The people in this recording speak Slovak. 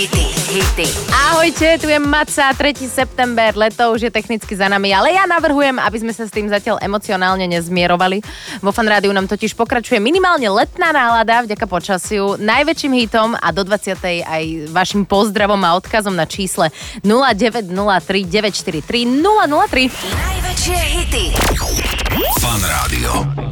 Hity. Ahojte, tu je Maca, 3. september, leto už je technicky za nami, ale ja navrhujem, aby sme sa s tým zatiaľ emocionálne nezmierovali. Vo Fan Rádiu nám totiž pokračuje minimálne letná nálada vďaka počasiu, najväčším hitom a do 20. aj vašim pozdravom a odkazom na čísle 0903 943 003. Najväčšie hity. Fan Rádio.